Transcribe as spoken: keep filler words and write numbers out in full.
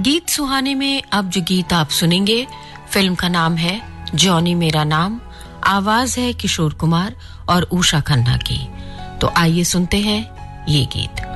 गीत सुहाने में अब जो गीत आप सुनेंगे, फिल्म का नाम है जॉनी मेरा नाम, आवाज है किशोर कुमार और उषा खन्ना की। तो आइए सुनते हैं ये गीत।